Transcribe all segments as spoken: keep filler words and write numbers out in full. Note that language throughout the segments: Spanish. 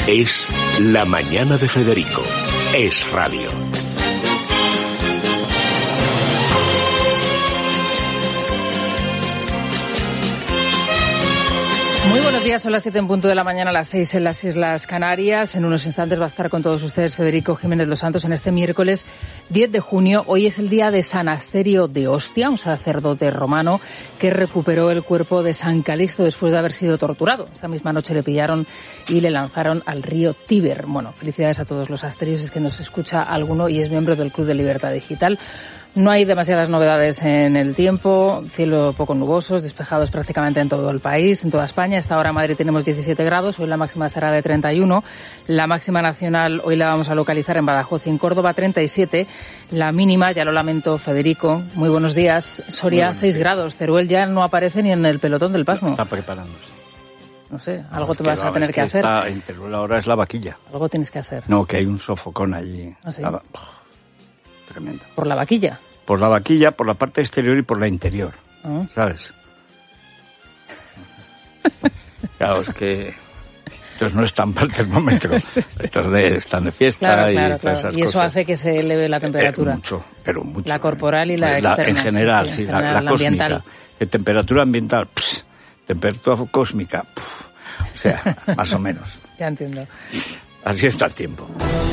Es La Mañana de Federico. Es radio. Muy buenos días, son las siete en punto de la mañana, las seis en las Islas Canarias. En unos instantes va a estar con todos ustedes Federico Jiménez Los Santos en este miércoles diez de junio. Hoy es el día de San Asterio de Ostia, un sacerdote romano que recuperó el cuerpo de San Calixto después de haber sido torturado. Esa misma noche le pillaron y le lanzaron al río Tíber. Bueno, felicidades a todos los asterios, es que nos escucha alguno y es miembro del Club de Libertad Digital. No hay demasiadas novedades en el tiempo, cielo poco nubosos, despejados prácticamente en todo el país, en toda España. Hasta ahora en Madrid tenemos diecisiete grados, hoy la máxima será de treinta y uno. La máxima nacional hoy la vamos a localizar en Badajoz y en Córdoba, treinta y siete. La mínima, ya lo lamento, Federico, muy buenos días. Soria, seis grados. Teruel ya no aparece ni en el pelotón del pasmo. Está preparándose. No sé, algo no, te vas va, a tener es que, que hacer. Está, en Teruel ahora es la vaquilla. Algo tienes que hacer. No, que hay un sofocón allí. ¿Ah, sí? La, tremendo. ¿Por la vaquilla? Por la vaquilla, por la parte exterior y por la interior. ¿Oh? ¿Sabes? Claro, es que estos no están para el termómetro. Estos de, están de fiesta claro, y claro, todas claro. esas Y eso cosas. hace que se eleve la temperatura. Eh, mucho, pero mucho. La corporal y la la, externa. En general, sí, sí, sí en general, la, la, la ambiental. cósmica. De temperatura ambiental, pss, temperatura cósmica, pff, o sea, más o menos. Ya entiendo. Así está el tiempo.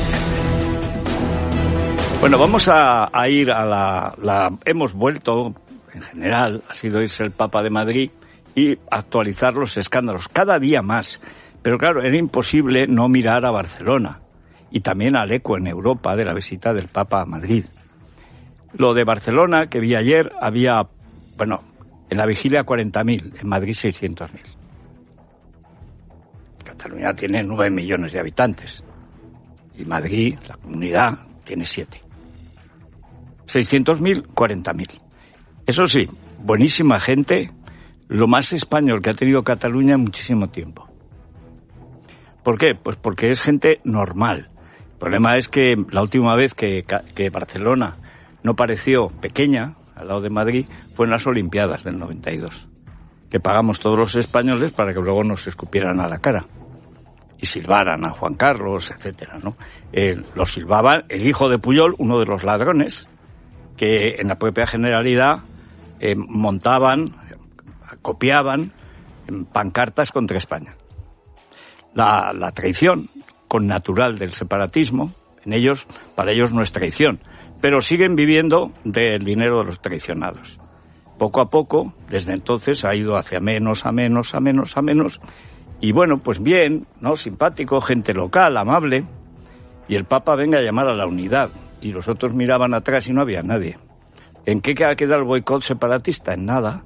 Bueno, vamos a, a ir a la, la... Hemos vuelto, en general, ha sido irse el Papa de Madrid y actualizar los escándalos, cada día más. Pero claro, era imposible no mirar a Barcelona y también al eco en Europa de la visita del Papa a Madrid. Lo de Barcelona, que vi ayer, había, bueno, en la vigilia cuarenta mil, en Madrid seiscientos mil. Cataluña tiene nueve millones de habitantes y Madrid, la comunidad, tiene siete. seiscientos mil, cuarenta mil. Eso sí, buenísima gente, lo más español que ha tenido Cataluña en muchísimo tiempo. ¿Por qué? Pues porque es gente normal. El problema es que la última vez que, que Barcelona no pareció pequeña, al lado de Madrid, fue en las Olimpiadas del noventa y dos, que pagamos todos los españoles para que luego nos escupieran a la cara y silbaran a Juan Carlos, etcétera, ¿no? Eh, lo silbaba el hijo de Pujol, uno de los ladrones, que en la propia Generalidad eh, montaban, copiaban pancartas contra España. La, la traición connatural del separatismo, en ellos, para ellos no es traición, pero siguen viviendo del dinero de los traicionados. Poco a poco, desde entonces, ha ido hacia menos, a menos, a menos, a menos, y bueno, pues bien, ¿no? Simpático, gente local, amable, y el Papa venga a llamar a la unidad. Y los otros miraban atrás y no había nadie. ¿En qué ha quedado el boicot separatista? En nada.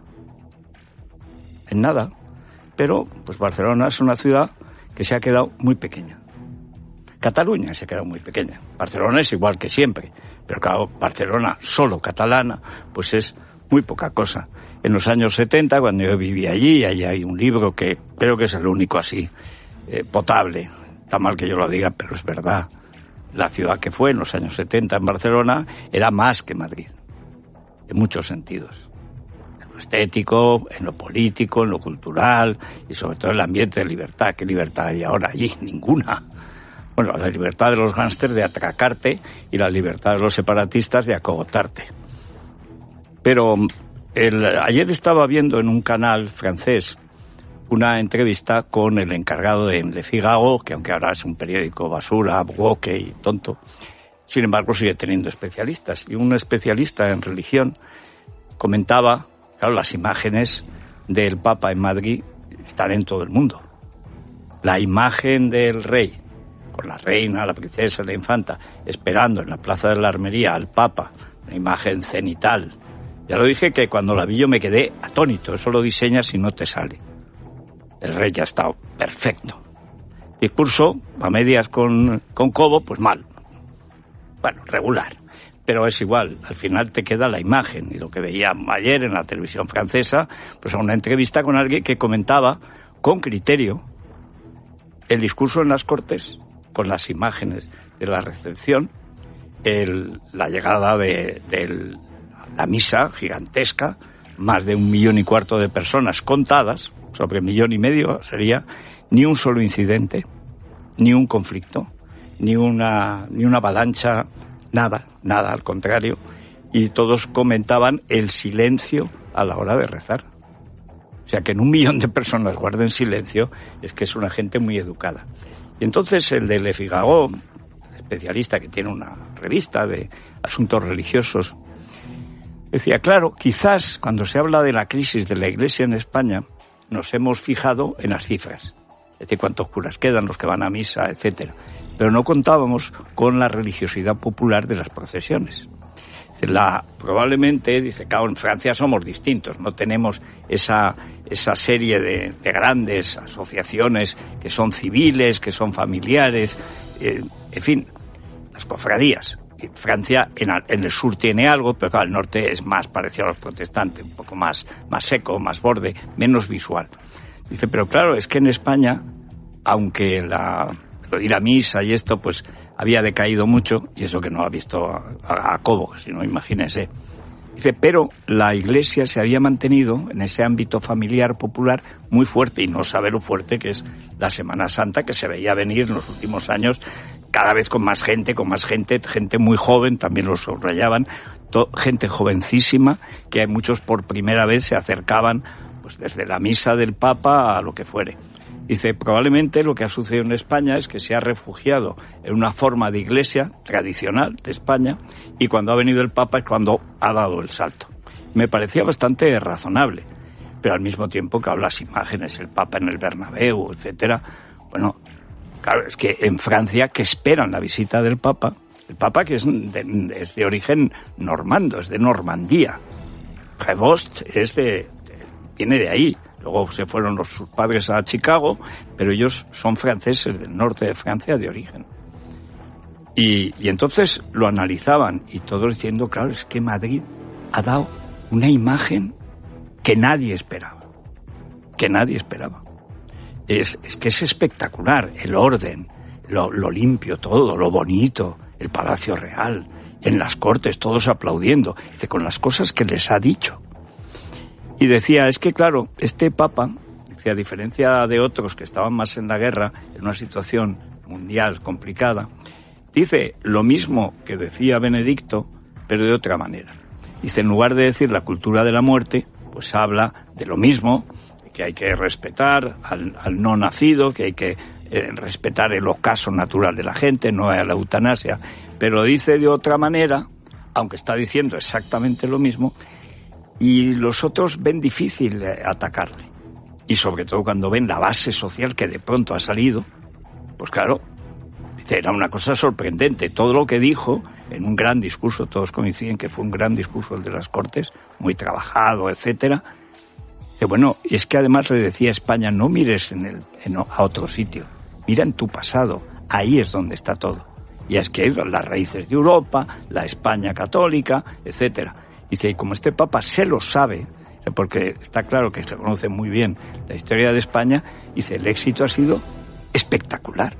En nada. Pero, pues Barcelona es una ciudad que se ha quedado muy pequeña. Cataluña se ha quedado muy pequeña. Barcelona es igual que siempre. Pero claro, Barcelona solo catalana, pues es muy poca cosa. En los años setenta, cuando yo vivía allí, allí hay un libro que creo que es el único así, eh, potable. Está mal que yo lo diga, pero es verdad. La ciudad que fue en los años setenta en Barcelona era más que Madrid, en muchos sentidos. En lo estético, en lo político, en lo cultural y sobre todo en el ambiente de libertad. ¿Qué libertad hay ahora allí? Ninguna. Bueno, la libertad de los gángsters de atracarte y la libertad de los separatistas de acogotarte. Pero el, ayer estaba viendo en un canal francés una entrevista con el encargado de Le Figaro, que aunque ahora es un periódico basura, woke y tonto, sin embargo sigue teniendo especialistas. Y un especialista en religión comentaba, claro, las imágenes del Papa en Madrid están en todo el mundo. La imagen del rey, con la reina, la princesa, la infanta, esperando en la plaza de la Armería al Papa, una imagen cenital. Ya lo dije que cuando la vi yo me quedé atónito, eso lo diseñas y no te sale. El rey ya ha estado perfecto. Discurso, a medias con, con Cobo, pues mal. Bueno, regular. Pero es igual, al final te queda la imagen. Y lo que veía ayer en la televisión francesa, pues a una entrevista con alguien que comentaba con criterio el discurso en las Cortes, con las imágenes de la recepción, el, la llegada de, de la misa gigantesca, más de un millón y cuarto de personas contadas, sobre millón y medio sería, ni un solo incidente, ni un conflicto, ni una, ni una avalancha, nada, nada, al contrario. Y todos comentaban el silencio a la hora de rezar. O sea, que en un millón de personas guarden silencio es que es una gente muy educada. Y entonces el de Le Figaro, especialista que tiene una revista de asuntos religiosos, decía, claro, quizás cuando se habla de la crisis de la Iglesia en España nos hemos fijado en las cifras, es decir, cuántos curas quedan, los que van a misa, etcétera. Pero no contábamos con la religiosidad popular de las procesiones. La, probablemente, dice, claro, en Francia somos distintos, no tenemos esa, esa serie de, de grandes asociaciones que son civiles, que son familiares, eh, en fin, las cofradías. Francia en, en el sur tiene algo, pero claro, el norte es más parecido a los protestantes, un poco más, más seco, más borde, menos visual. Dice, pero claro, es que en España, aunque la, lo de ir a misa y esto, pues había decaído mucho, y eso que no ha visto a, a, a Cobo, si no, imagínense. Dice, pero la Iglesia se había mantenido en ese ámbito familiar popular muy fuerte, y no sabe lo fuerte que es la Semana Santa, que se veía venir en los últimos años, cada vez con más gente, con más gente, gente muy joven, también lo subrayaban, to, gente jovencísima, que muchos por primera vez se acercaban pues desde la misa del Papa a lo que fuere. Dice, probablemente lo que ha sucedido en España es que se ha refugiado en una forma de iglesia tradicional de España, y cuando ha venido el Papa es cuando ha dado el salto. Me parecía bastante razonable, pero al mismo tiempo que las imágenes, el Papa en el Bernabéu, etcétera, bueno, claro, es que en Francia, que esperan la visita del Papa, el Papa que es de, es de origen normando, es de Normandía, Prévost es de, de, viene de ahí. Luego se fueron los, sus padres a Chicago, pero ellos son franceses del norte de Francia de origen. Y, y entonces lo analizaban, y todos diciendo, claro, es que Madrid ha dado una imagen que nadie esperaba, que nadie esperaba. Es, es que es espectacular, el orden, lo, lo limpio todo, lo bonito, el Palacio Real, en las Cortes, todos aplaudiendo, dice, con las cosas que les ha dicho. Y decía, es que claro, este Papa, dice, a diferencia de otros que estaban más en la guerra, en una situación mundial complicada, dice lo mismo que decía Benedicto, pero de otra manera. Dice, en lugar de decir la cultura de la muerte, pues habla de lo mismo, que hay que respetar al, al no nacido, que hay que eh, respetar el ocaso natural de la gente, no a la eutanasia, pero dice de otra manera, aunque está diciendo exactamente lo mismo, y los otros ven difícil atacarle. Y sobre todo cuando ven la base social que de pronto ha salido, pues claro, dice, era una cosa sorprendente. Todo lo que dijo en un gran discurso, todos coinciden que fue un gran discurso el de las Cortes, muy trabajado, etcétera. Que bueno, y es que además le decía a España, no mires en el, en, a otro sitio, mira en tu pasado, ahí es donde está todo. Y es que hay las raíces de Europa, la España católica, etcétera. Dice, y como este Papa se lo sabe, porque está claro que se conoce muy bien la historia de España, dice, el éxito ha sido espectacular.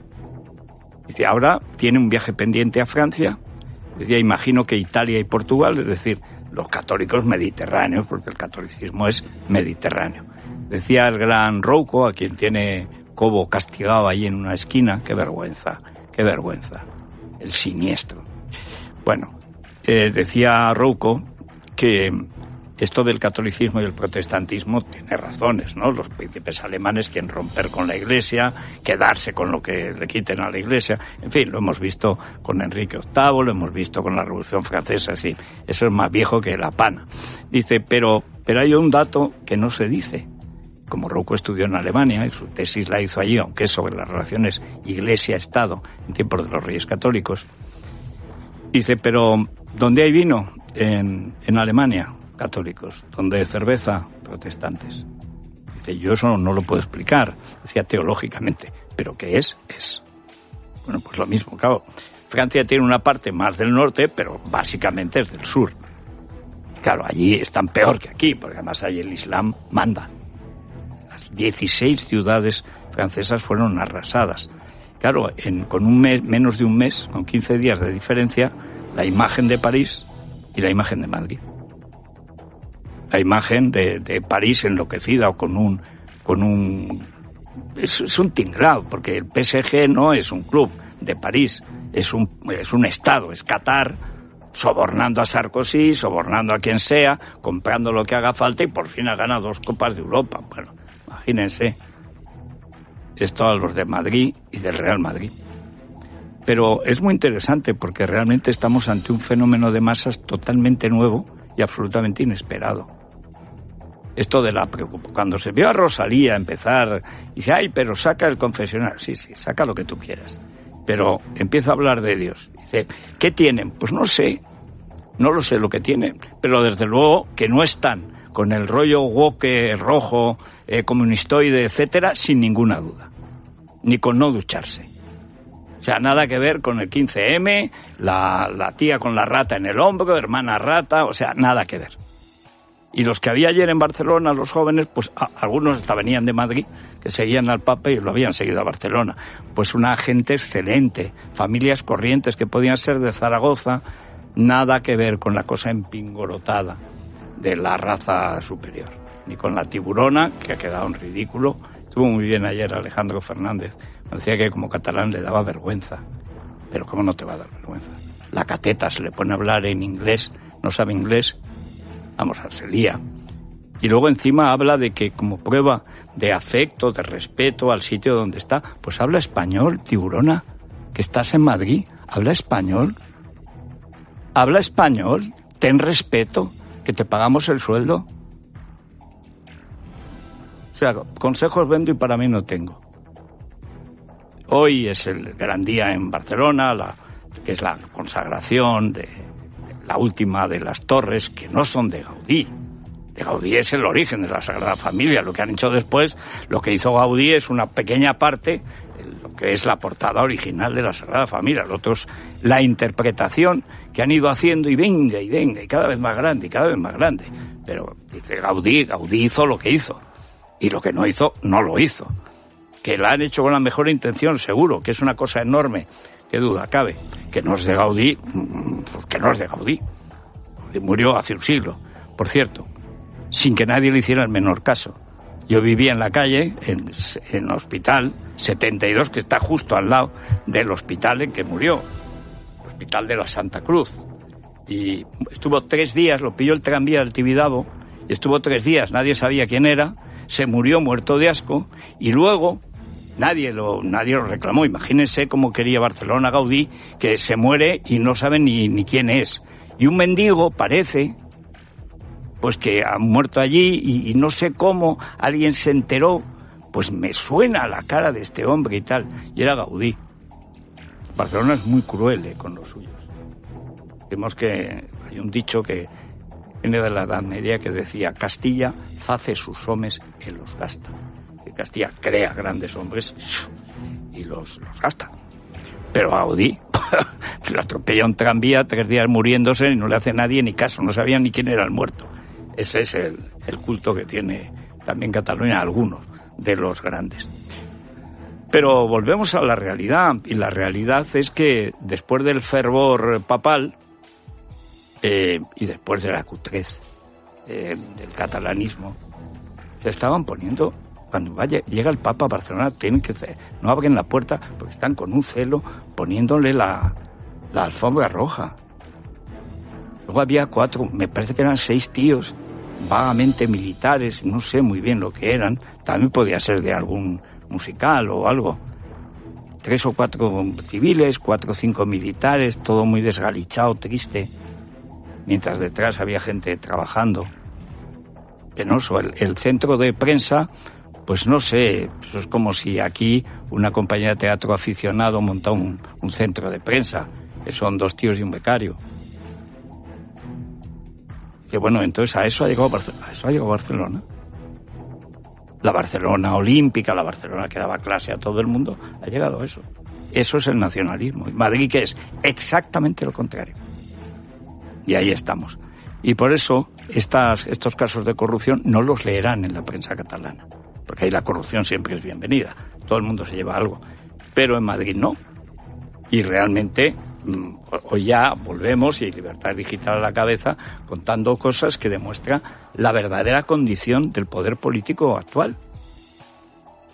Dice, ahora tiene un viaje pendiente a Francia, decía, imagino que Italia y Portugal, es decir, los católicos mediterráneos, porque el catolicismo es mediterráneo. Decía el gran Rouco, a quien tiene Cobo castigado ahí en una esquina, qué vergüenza, qué vergüenza, el siniestro. Bueno, Eh, decía Rouco que esto del catolicismo y el protestantismo tiene razones, ¿no? Los príncipes alemanes quieren romper con la Iglesia, quedarse con lo que le quiten a la Iglesia. En fin, lo hemos visto con Enrique octavo, lo hemos visto con la Revolución Francesa, sí. Eso es más viejo que la pana. Dice, pero, pero hay un dato que no se dice. Como Rouco estudió en Alemania y su tesis la hizo allí, aunque es sobre las relaciones Iglesia-Estado en tiempos de los Reyes Católicos. Dice, pero ¿dónde hay vino? En, en Alemania, católicos. ¿Dónde hay cerveza? Protestantes. Dice, yo eso no, no lo puedo explicar, decía teológicamente, pero ¿qué es? Es. Bueno, pues lo mismo, claro. Francia tiene una parte más del norte, pero básicamente es del sur. Claro, allí están peor que aquí, porque además ahí el Islam manda. Las dieciséis ciudades francesas fueron arrasadas. Claro, en, con un mes, menos de un mes, con quince días de diferencia, la imagen de París y la imagen de Madrid. La imagen de, de París enloquecida o con un, con un es, es un tinglao, porque el P S G no es un club de París, es un, es un Estado, es Qatar, sobornando a Sarkozy, sobornando a quien sea, comprando lo que haga falta y por fin ha ganado dos Copas de Europa. Bueno, imagínense, esto a los de Madrid y del Real Madrid. Pero es muy interesante porque realmente estamos ante un fenómeno de masas totalmente nuevo y absolutamente inesperado. Esto de la preocupación. Cuando se vio a Rosalía empezar, y dice, ay, pero saca el confesionario. Sí, sí, saca lo que tú quieras. Pero empieza a hablar de Dios. Dice, ¿qué tienen? Pues no sé, no lo sé lo que tienen, pero desde luego que no están con el rollo woke, rojo, eh, comunistoide, etcétera, sin ninguna duda. Ni con no ducharse. O sea, nada que ver con el quince eme, la, la tía con la rata en el hombro, hermana rata, o sea, nada que ver. Y los que había ayer en Barcelona, los jóvenes, pues a, algunos hasta venían de Madrid, que seguían al Papa y lo habían seguido a Barcelona. Pues una gente excelente, familias corrientes que podían ser de Zaragoza, nada que ver con la cosa empingorotada de la raza superior. Ni con la tiburona, que ha quedado en ridículo. Estuvo muy bien ayer Alejandro Fernández. Me decía que como catalán le daba vergüenza. Pero ¿cómo no te va a dar vergüenza? La cateta se le pone a hablar en inglés, no sabe inglés. Vamos, se lía. Y luego encima habla de que como prueba de afecto, de respeto al sitio donde está, pues habla español, tiburona, que estás en Madrid, habla español. Habla español, ten respeto, que te pagamos el sueldo. O sea, consejos vendo y para mí no tengo. Hoy es el gran día en Barcelona, la, que es la consagración de la última de las torres, que no son de Gaudí. De Gaudí es el origen de la Sagrada Familia. Lo que han hecho después, lo que hizo Gaudí es una pequeña parte, lo que es la portada original de la Sagrada Familia. Lo otro es la interpretación que han ido haciendo y venga y venga, y cada vez más grande, y cada vez más grande. Pero dice Gaudí, Gaudí hizo lo que hizo. Y lo que no hizo, no lo hizo. Que la han hecho con la mejor intención, seguro, que es una cosa enorme. Qué duda cabe. Que no es de Gaudí, que no es de Gaudí. Gaudí murió hace un siglo, por cierto, sin que nadie le hiciera el menor caso. Yo vivía en la calle, en, en el hospital setenta y dos, que está justo al lado del hospital en que murió, el Hospital de la Santa Cruz. Y estuvo tres días, lo pilló el tranvía del Tibidabo, y estuvo tres días, nadie sabía quién era, se murió muerto de asco, y luego nadie lo, nadie lo reclamó. Imagínense cómo quería Barcelona Gaudí, que se muere y no sabe ni, ni quién es. Y un mendigo, parece, pues que ha muerto allí y, y no sé cómo alguien se enteró, pues me suena la cara de este hombre y tal, y era Gaudí. Barcelona es muy cruel eh, con los suyos. Vemos que hay un dicho que viene de la Edad Media que decía: Castilla face sus homes y los gasta. Que Castilla crea grandes hombres y los, los gasta. Pero a Gaudí le atropella un tranvía, tres días muriéndose y no le hace nadie ni caso, no sabían ni quién era el muerto. Ese es el, el culto que tiene también Cataluña, algunos de los grandes. Pero volvemos a la realidad, y la realidad es que después del fervor papal eh, y después de la cutrez eh, del catalanismo, se estaban poniendo, cuando vaya, llega el Papa a Barcelona, tienen que no abren la puerta porque están con un celo poniéndole la, la alfombra roja. Luego había cuatro, me parece que eran seis tíos vagamente militares, no sé muy bien lo que eran, también podía ser de algún musical o algo. Tres o cuatro civiles, cuatro o cinco militares, todo muy desgalichado, triste, mientras detrás había gente trabajando. Penoso. El, el centro de prensa, pues no sé, eso es como si aquí una compañía de teatro aficionado monta un, un centro de prensa, que son dos tíos y un becario. Que bueno, entonces a eso ha llegado Barcelona, a eso ha llegado Barcelona. La Barcelona olímpica, la Barcelona que daba clase a todo el mundo, ha llegado a eso. Eso es el nacionalismo. Y Madrid, que es exactamente lo contrario. Y ahí estamos. Y por eso estas, estos casos de corrupción no los leerán en la prensa catalana. Porque ahí la corrupción siempre es bienvenida. Todo el mundo se lleva algo. Pero en Madrid no. Y realmente hoy ya volvemos, y Libertad Digital a la cabeza, contando cosas que demuestran la verdadera condición del poder político actual.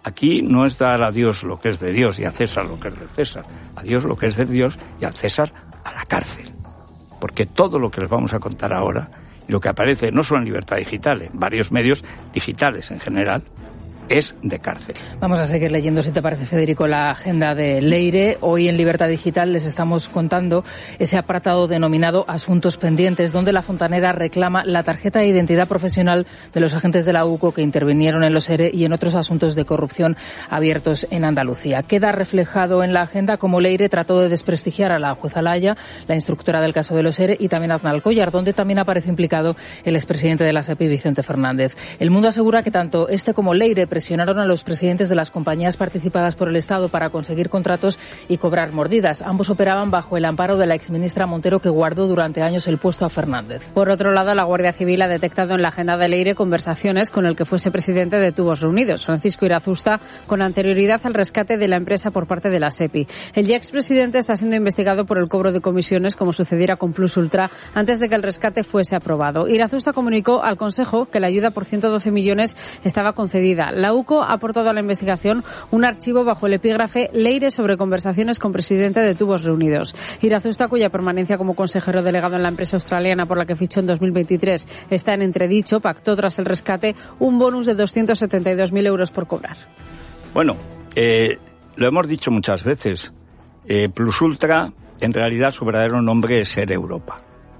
Aquí no es dar a Dios lo que es de Dios y a César lo que es de César. A Dios lo que es de Dios y al César a la cárcel. Porque todo lo que les vamos a contar ahora, y lo que aparece no solo en Libertad Digital, en varios medios digitales en general, es de cárcel. Vamos a seguir leyendo, si te parece, Federico, la agenda de Leire. Hoy en Libertad Digital les estamos contando ese apartado denominado Asuntos Pendientes, donde la Fontanera reclama la tarjeta de identidad profesional de los agentes de la U C O que intervinieron en los ERE y en otros asuntos de corrupción abiertos en Andalucía. Queda reflejado en la agenda cómo Leire trató de desprestigiar a la jueza Laya, la instructora del caso de los ERE, y también a Aznalcóllar, donde también aparece implicado el expresidente de la SEPI, Vicente Fernández. El Mundo asegura que tanto este como Leire presionaron a los presidentes de las compañías participadas por el Estado para conseguir contratos y cobrar mordidas. Ambos operaban bajo el amparo de la exministra Montero, que guardó durante años el puesto a Fernández. Por otro lado, la Guardia Civil ha detectado en la agenda de Leire conversaciones con el que fuese presidente de Tubos Reunidos, Francisco Irazusta, con anterioridad al rescate de la empresa por parte de la SEPI. El ya expresidente está siendo investigado por el cobro de comisiones, como sucediera con Plus Ultra, antes de que el rescate fuese aprobado. Irazusta comunicó al Consejo que la ayuda por ciento doce millones estaba concedida. La U C O ha aportado a la investigación un archivo bajo el epígrafe Leire sobre conversaciones con presidente de Tubos Reunidos. Irazusta, cuya permanencia como consejero delegado en la empresa australiana por la que fichó en dos mil veintitrés está en entredicho, pactó tras el rescate un bonus de doscientos setenta y dos mil euros por cobrar. Bueno, eh, lo hemos dicho muchas veces. Eh, Plus Ultra, en realidad, su verdadero nombre es Ser Europa.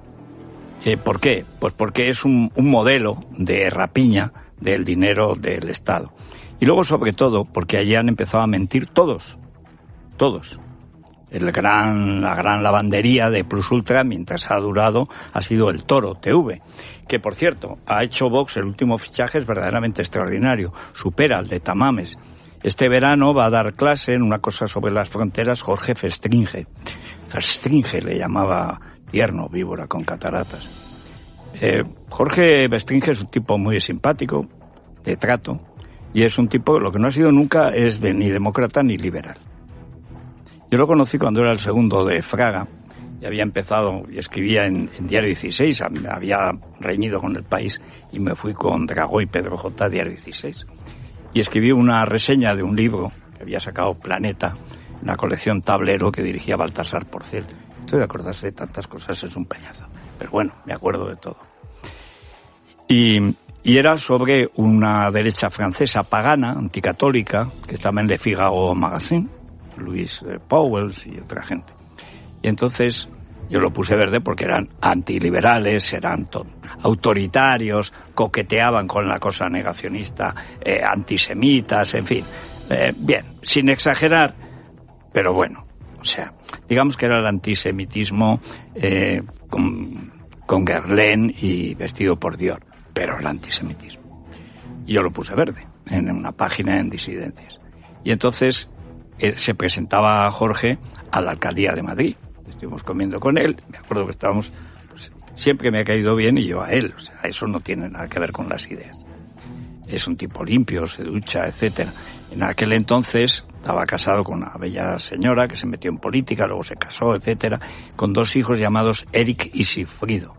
Eh, ¿Por qué? Pues porque es un, un modelo de rapiña del dinero del Estado. Y luego, sobre todo, porque allí han empezado a mentir todos, todos. El gran, la gran lavandería de Plus Ultra, mientras ha durado, ha sido el Toro T V, que, por cierto, ha hecho Vox, el último fichaje es verdaderamente extraordinario, supera al de Tamames. Este verano va a dar clase en una cosa sobre las fronteras Jorge Festringe. Festringe le llamaba tierno, víbora con cataratas. Eh, Jorge Festringe es un tipo muy simpático, de trato, y es un tipo, lo que no ha sido nunca es de ni demócrata ni liberal. Yo lo conocí cuando era el segundo de Fraga, y había empezado, y escribía en, en Diario dieciséis, había reñido con El País, y me fui con Dragó y Pedro J. Diario dieciséis. Y escribí una reseña de un libro que había sacado Planeta, una colección Tablero que dirigía Baltasar Porcel. Esto de acordarse de tantas cosas es un peñazo, pero bueno, me acuerdo de todo. Y... Y era sobre una derecha francesa pagana, anticatólica, que estaba en Le Figaro Magazine, Louis Pauwels y otra gente. Y entonces yo lo puse verde porque eran antiliberales, eran autoritarios, coqueteaban con la cosa negacionista, eh, antisemitas, en fin. Eh, bien, sin exagerar, pero bueno, o sea, digamos que era el antisemitismo eh, con, con Guerlain y vestido por Dior. Pero el antisemitismo. Y yo lo puse verde, en una página en Disidencias. Y entonces eh, se presentaba Jorge a la alcaldía de Madrid. Estuvimos comiendo con él, me acuerdo que estábamos, pues, siempre me ha caído bien y yo a él. O sea, eso no tiene nada que ver con las ideas. Es un tipo limpio, se ducha, etcétera. En aquel entonces estaba casado con una bella señora que se metió en política, luego se casó, etcétera, con dos hijos llamados Eric y Sigfrido.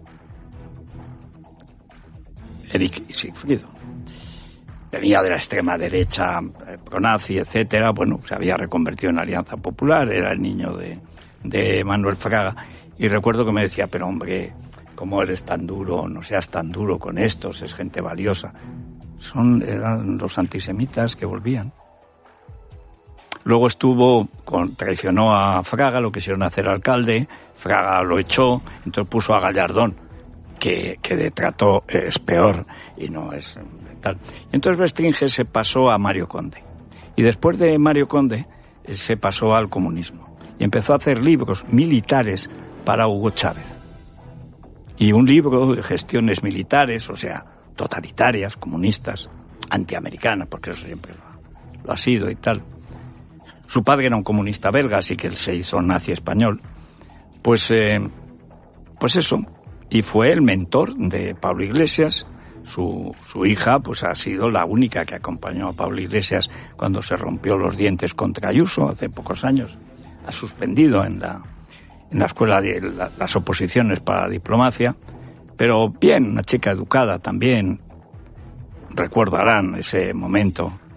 Eric y Sigfrido. Venía de la extrema derecha, eh, pronazi, etcétera. Bueno, se había reconvertido en Alianza Popular, era el niño de, de Manuel Fraga. Y recuerdo que me decía, pero hombre, ¿cómo eres tan duro? No seas tan duro con estos, es gente valiosa. Son, eran los antisemitas que volvían. Luego estuvo, con, traicionó a Fraga, lo quisieron hacer alcalde, Fraga lo echó, entonces puso a Gallardón, que, que de trato es peor y no es tal. Entonces Bestringe se pasó a Mario Conde. Y después de Mario Conde se pasó al comunismo. Y empezó a hacer libros militares para Hugo Chávez. Y un libro de gestiones militares, o sea, totalitarias, comunistas, antiamericanas, porque eso siempre lo, lo ha sido y tal. Su padre era un comunista belga, así que él se hizo nazi español. Pues, eh, pues eso. Y fue el mentor de Pablo Iglesias. Su, su hija pues ha sido la única que acompañó a Pablo Iglesias cuando se rompió los dientes contra Ayuso hace pocos años. Ha suspendido en la, en la escuela de la, las oposiciones para la diplomacia. Pero bien, una chica educada también. Recordarán ese momento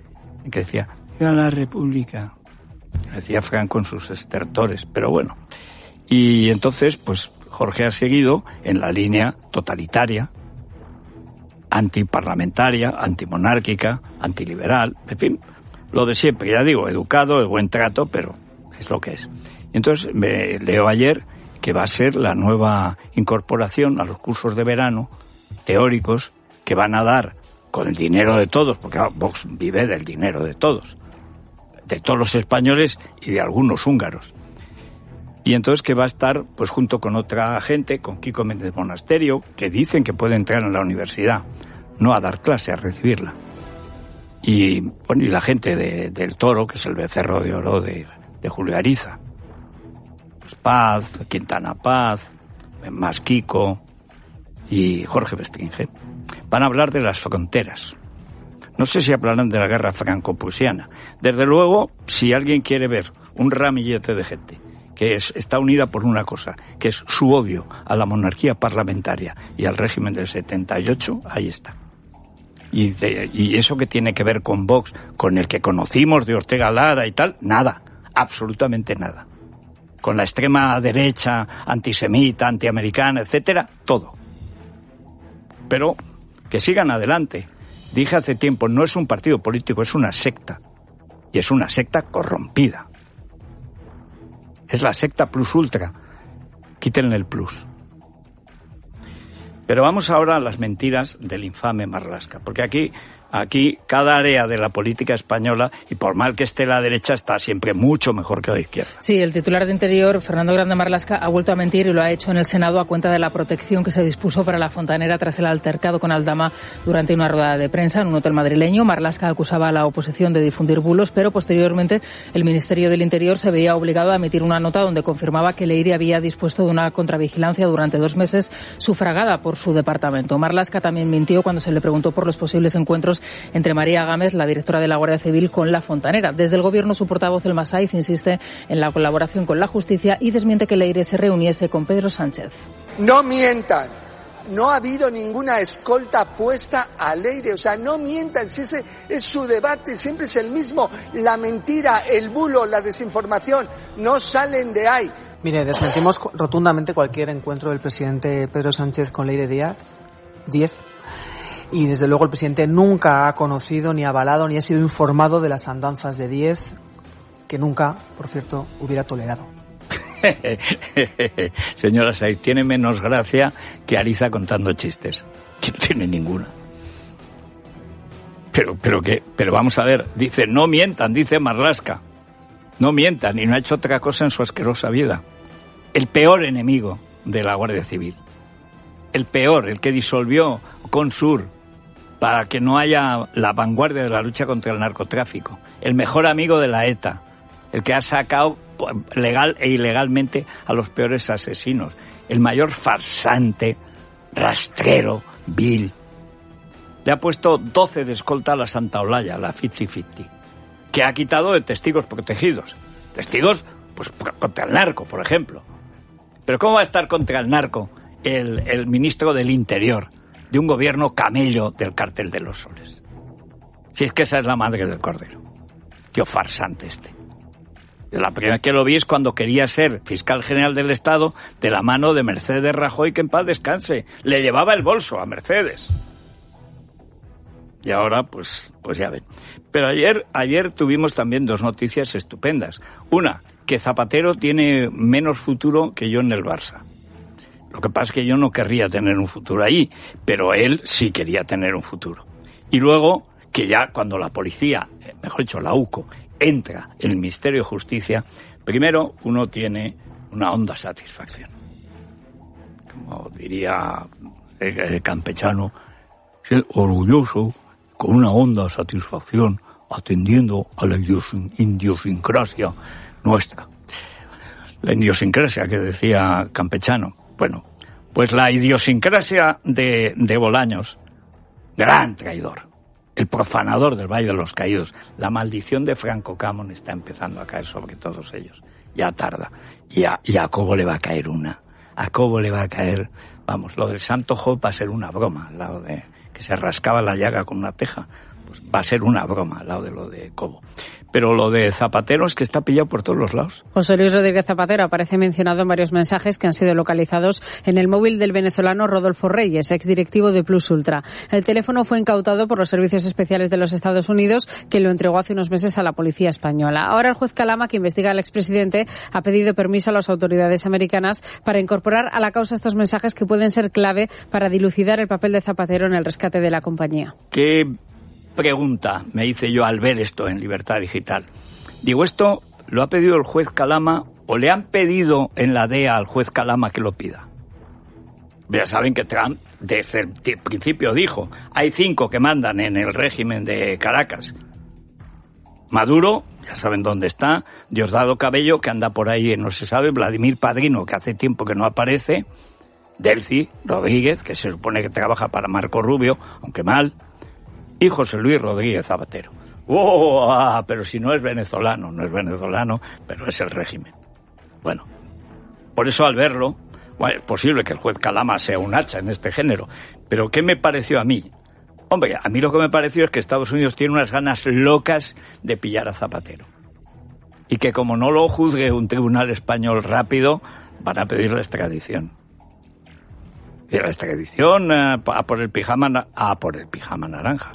que decía, ¡viva la República! Decía Franco en sus estertores, pero bueno. Y entonces, pues Jorge ha seguido en la línea totalitaria, antiparlamentaria, antimonárquica, antiliberal, en fin, lo de siempre, ya digo, educado, de buen trato, pero es lo que es. Entonces me leo ayer que va a ser la nueva incorporación a los cursos de verano teóricos que van a dar con el dinero de todos, porque Vox vive del dinero de todos, de todos los españoles y de algunos húngaros. Y entonces que va a estar pues junto con otra gente, con Kiko Méndez Monasterio, que dicen que puede entrar en la universidad, no a dar clase, a recibirla. Y bueno, y la gente de, del Toro, que es el becerro de oro de, de Julio Ariza. Pues Paz, Quintana Paz, más Kiko y Jorge Bestringe. Van a hablar de las fronteras. No sé si hablarán de la guerra franco-prusiana. Desde luego, si alguien quiere ver un ramillete de gente que es, está unida por una cosa, que es su odio a la monarquía parlamentaria y al régimen del setenta y ocho, ahí está. Y, de, y eso que tiene que ver con Vox, con el que conocimos de Ortega Lara y tal, nada, absolutamente nada. Con la extrema derecha, antisemita, antiamericana, etcétera, todo. Pero que sigan adelante. Dije hace tiempo, no es un partido político, es una secta. Y es una secta corrompida. Es la secta plus ultra. Quítenle el plus. Pero vamos ahora a las mentiras del infame Marlaska, porque aquí, aquí cada área de la política española, y por mal que esté la derecha, está siempre mucho mejor que la izquierda. Sí, el titular de Interior, Fernando Grande Marlaska, ha vuelto a mentir y lo ha hecho en el Senado a cuenta de la protección que se dispuso para la fontanera tras el altercado con Aldama durante una rueda de prensa en un hotel madrileño. Marlaska acusaba a la oposición de difundir bulos, pero posteriormente el Ministerio del Interior se veía obligado a emitir una nota donde confirmaba que Leire había dispuesto de una contravigilancia durante dos meses sufragada por su departamento. Marlaska también mintió cuando se le preguntó por los posibles encuentros entre María Gámez, la directora de la Guardia Civil, con la fontanera. Desde el Gobierno, su portavoz, Elma Saiz, insiste en la colaboración con la justicia y desmiente que Leire se reuniese con Pedro Sánchez. No mientan. No ha habido ninguna escolta puesta a Leire. O sea, no mientan. Si ese es su debate, siempre es el mismo. La mentira, el bulo, la desinformación, no salen de ahí. Mire, desmentimos rotundamente cualquier encuentro del presidente Pedro Sánchez con Leire Díaz. Diez. Y desde luego el presidente nunca ha conocido, ni avalado, ni ha sido informado de las andanzas de Díez, que nunca, por cierto, hubiera tolerado. Señora Saiz, tiene menos gracia que Ariza contando chistes, que no tiene ninguna. Pero, pero que, pero vamos a ver, dice, no mientan, dice Marlaska. No mientan, y no ha hecho otra cosa en su asquerosa vida. El peor enemigo de la Guardia Civil. El peor, el que disolvió Consur para que no haya la vanguardia de la lucha contra el narcotráfico. El mejor amigo de la ETA. El que ha sacado legal e ilegalmente a los peores asesinos. El mayor farsante, rastrero, vil. Le ha puesto doce de escolta a la Santa Olalla, la cincuenta cincuenta, que ha quitado de testigos protegidos. Testigos, pues, contra el narco, por ejemplo. Pero ¿cómo va a estar contra el narco el, el ministro del Interior de un gobierno camello del Cártel de los Soles? Si es que esa es la madre del cordero. Tío farsante este. La primera vez que lo vi es cuando quería ser fiscal general del Estado de la mano de Mercedes Rajoy, que en paz descanse. Le llevaba el bolso a Mercedes. Y ahora, pues, pues ya ven. Pero ayer, ayer tuvimos también dos noticias estupendas. Una, que Zapatero tiene menos futuro que yo en el Barça. Lo que pasa es que yo no querría tener un futuro ahí, pero él sí quería tener un futuro. Y luego, que ya cuando la policía, mejor dicho, la UCO, entra en el Ministerio de Justicia, primero uno tiene una honda satisfacción. Como diría el, el campechano, ser orgulloso, con una honda satisfacción, atendiendo a la idiosincrasia nuestra. La idiosincrasia que decía Campechano. Bueno, pues la idiosincrasia de, de Bolaños, gran traidor, el profanador del Valle de los Caídos, la maldición de Franco Camón está empezando a caer sobre todos ellos. Ya tarda. Y a, y a Cobo le va a caer una. A Cobo le va a caer, vamos, lo del Santo Job va a ser una broma, al lado de que se rascaba la llaga con una teja. pues va a ser una broma al lado de lo de Cobo. Pero lo de Zapatero es que está pillado por todos los lados. José Luis Rodríguez Zapatero aparece mencionado en varios mensajes que han sido localizados en el móvil del venezolano Rodolfo Reyes, exdirectivo de Plus Ultra. El teléfono fue incautado por los servicios especiales de los Estados Unidos, que lo entregó hace unos meses a la policía española. Ahora el juez Calama, que investiga al expresidente, ha pedido permiso a las autoridades americanas para incorporar a la causa estos mensajes que pueden ser clave para dilucidar el papel de Zapatero en el rescate de la compañía. ¿Qué pregunta me hice yo al ver esto en Libertad Digital? Digo, ¿esto lo ha pedido el juez Calama o le han pedido en la D E A al juez Calama que lo pida? Ya saben que Trump desde el principio dijo, hay cinco que mandan en el régimen de Caracas. Maduro, ya saben dónde está, Diosdado Cabello, que anda por ahí, no se sabe, Vladimir Padrino, que hace tiempo que no aparece, Delcy Rodríguez, que se supone que trabaja para Marco Rubio, aunque mal, y José Luis Rodríguez Zapatero. ¡Oh! Ah, pero si no es venezolano, no es venezolano, pero es el régimen. Bueno, por eso al verlo, bueno, es posible que el juez Calama sea un hacha en este género, pero ¿qué me pareció a mí? Hombre, a mí lo que me pareció es que Estados Unidos tiene unas ganas locas de pillar a Zapatero. Y que como no lo juzgue un tribunal español rápido, van a pedir la extradición. Y la extradición a, a por el pijama a por el pijama naranja.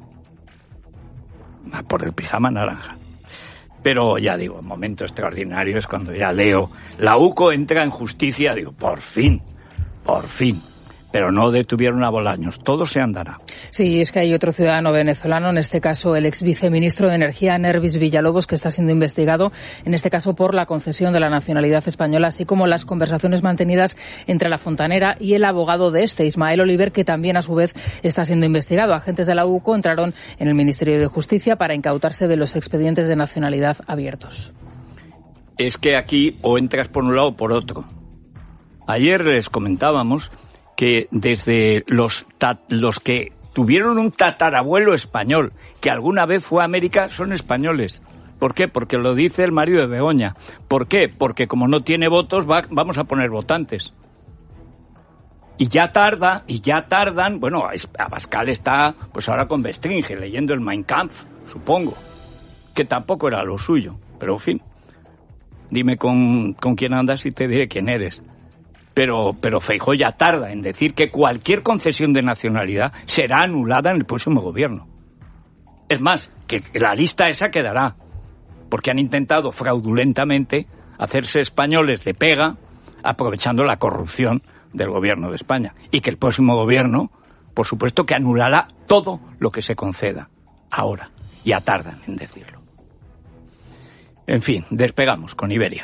A por el pijama naranja. Pero ya digo, un momento extraordinario es cuando ya leo, la U C O entra en justicia, digo, por fin, por fin. Pero no detuvieron a Bolaños, todo se andará. Sí, es que hay otro ciudadano venezolano, en este caso el ex viceministro de Energía, Nervis Villalobos, que está siendo investigado, en este caso por la concesión de la nacionalidad española, así como las conversaciones mantenidas entre la fontanera y el abogado de este, Ismael Oliver, que también a su vez está siendo investigado. Agentes de la U C O entraron en el Ministerio de Justicia para incautarse de los expedientes de nacionalidad abiertos. Es que aquí o entras por un lado o por otro. Ayer les comentábamos que desde los, ta- los que tuvieron un tatarabuelo español, que alguna vez fue a América, son españoles. ¿Por qué? Porque lo dice el marido de Begoña. ¿Por qué? Porque como no tiene votos, va, vamos a poner votantes. Y ya tarda, y ya tardan, bueno, Abascal está, pues ahora con Bestringe, leyendo el Mein Kampf, supongo, que tampoco era lo suyo, pero en fin, dime con, con quién andas y te diré quién eres. Pero, pero Feijóo ya tarda en decir que cualquier concesión de nacionalidad será anulada en el próximo gobierno. Es más, que la lista esa quedará, porque han intentado fraudulentamente hacerse españoles de pega, aprovechando la corrupción del gobierno de España. Y que el próximo gobierno, por supuesto, que anulará todo lo que se conceda ahora. Ya tardan en decirlo. En fin, despegamos con Iberia.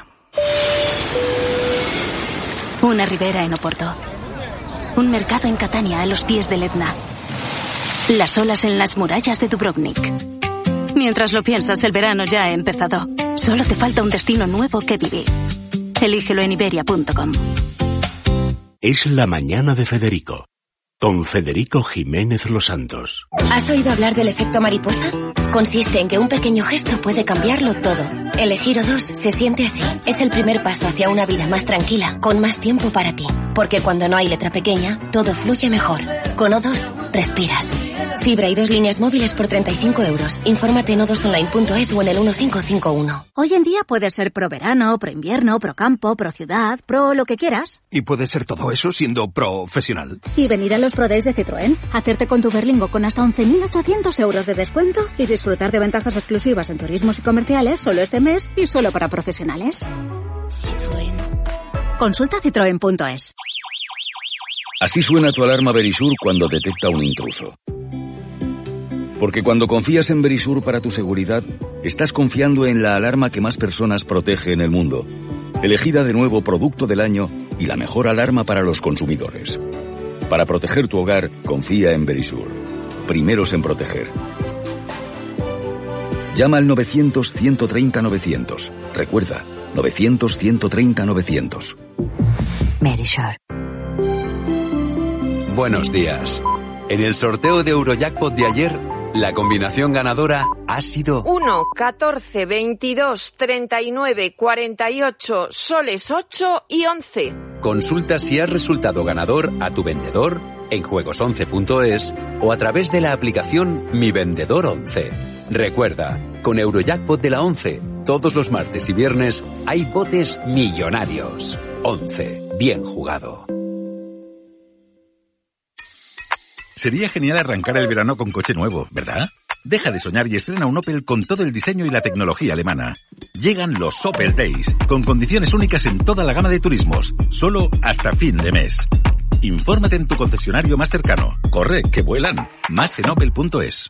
Una ribera en Oporto. Un mercado en Catania a los pies del Etna. Las olas en las murallas de Dubrovnik. Mientras lo piensas, el verano ya ha empezado. Solo te falta un destino nuevo que vivir. Elígelo en iberia punto com. Es la mañana de Federico, con Federico Jiménez Los Santos. ¿Has oído hablar del efecto mariposa? Consiste en que un pequeño gesto puede cambiarlo todo. Elegir O dos se siente así. Es el primer paso hacia una vida más tranquila, con más tiempo para ti. Porque cuando no hay letra pequeña, todo fluye mejor. Con O dos, respiras. Fibra y dos líneas móviles por treinta y cinco euros. Infórmate en o dos online punto es o en el uno cinco cinco uno. Hoy en día puedes ser pro verano, pro invierno, pro campo, pro ciudad, pro lo que quieras. Y puedes ser todo eso siendo profesional. Y venir a los Pro Days de Citroën, hacerte con tu Berlingo con hasta once mil ochocientos euros de descuento y disfrutar de ventajas exclusivas en turismos y comerciales solo este mes y solo para profesionales. Citroën. Consulta citroen punto es. Así suena tu alarma Verisur cuando detecta un intruso. Porque cuando confías en Verisur para tu seguridad, estás confiando en la alarma que más personas protege en el mundo, elegida de nuevo Producto del Año y la mejor alarma para los consumidores. Para proteger tu hogar, confía en Verisur. Primeros en proteger. Llama al novecientos, ciento treinta, novecientos. Recuerda, novecientos, ciento treinta, novecientos. Verisur. Buenos días. En el sorteo de Eurojackpot de ayer, la combinación ganadora ha sido uno, catorce, veintidós, treinta y nueve, cuarenta y ocho, soles ocho y once. Consulta si has resultado ganador a tu vendedor en juegos once punto es o a través de la aplicación Mi Vendedor once. Recuerda, con Eurojackpot de la once, todos los martes y viernes hay botes millonarios. once. Bien jugado. Sería genial arrancar el verano con coche nuevo, ¿verdad? Deja de soñar y estrena un Opel con todo el diseño y la tecnología alemana. Llegan los Opel Days, con condiciones únicas en toda la gama de turismos, solo hasta fin de mes. Infórmate en tu concesionario más cercano. Corre, que vuelan. Más en opel punto es.